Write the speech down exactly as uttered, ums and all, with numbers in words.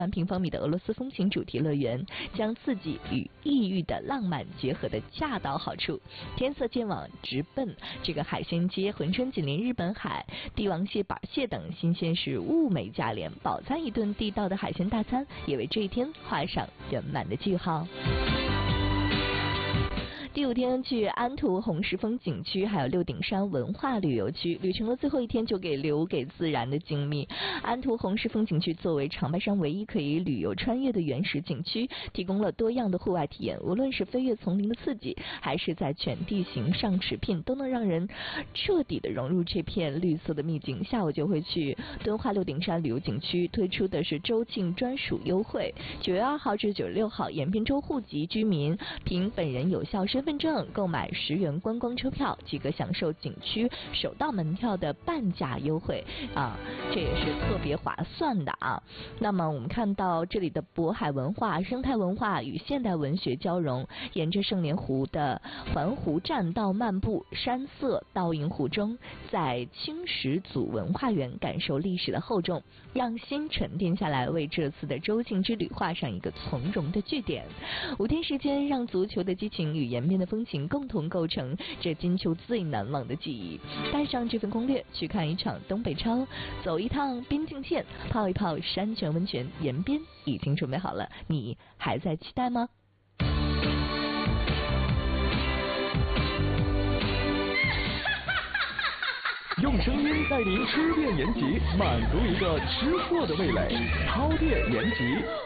万平方米的俄罗斯风情主题乐园，将刺激与异域的浪漫结合的恰到好处。天色渐晚，直奔这个海鲜街，珲春紧邻日本海，帝王蟹、板蟹等新鲜事物美价廉，饱餐一顿地道的海鲜大餐，也为这一天画上圆满的句号。第五天去安图红石峰景区，还有六顶山文化旅游区，旅程的最后一天就给留给自然的静谧。安图红石峰景区作为长白山唯一可以旅游穿越的原始景区，提供了多样的户外体验，无论是飞越丛林的刺激，还是在全地形上驰聘，都能让人彻底的融入这片绿色的秘境。下午就会去敦化六顶山旅游景区推出的是周庆专属优惠，九月二号至九月六号，延边州户籍居民凭本人有效身份证购买十元观光车票，即可享受景区首道门票的半价优惠啊，这也是特别划算的啊。那么我们看到这里的渤海文化、生态文化与现代文学交融，沿着圣莲湖的环湖栈道漫步，山色倒映湖中，在青石组文化园感受历史的厚重，让心沉淀下来，为这次的周庆之旅画上一个从容的句点。五天时间，让足球的激情与延边的风情共同构成这金秋最难忘的记忆。带上这份攻略，去看一场东北超，走一趟边境线，泡一泡山泉温泉，延边已经准备好了，你还在期待吗？ 用声音带您吃遍延吉，满足一个吃货的味蕾。超店延吉。